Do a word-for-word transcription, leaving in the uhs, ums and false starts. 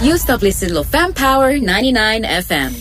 You stop listening to Fam Power ninety-nine F M.